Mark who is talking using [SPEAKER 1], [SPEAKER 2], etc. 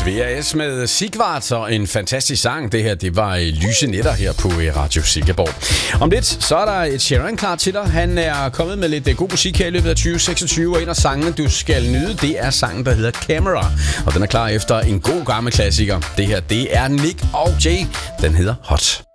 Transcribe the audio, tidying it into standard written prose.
[SPEAKER 1] VRS med Sigvart og en fantastisk sang. Det her, det var Lyse Nætter her på Radio Silkeborg. Om lidt, så er der et Sharon klar til dig. Han er kommet med lidt god musik her i løbet af 2026, og en af sangene, du skal nyde, det er sangen, der hedder Camera. Og den er klar efter en god gammel klassiker. Det her, det er Nick og Jay. Den hedder Hot.